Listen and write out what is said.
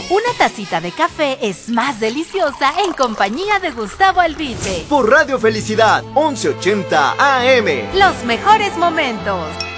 Una tacita de café es más deliciosa en compañía de Gustavo Albiche. Por Radio Felicidad, 1180 AM. Los mejores momentos.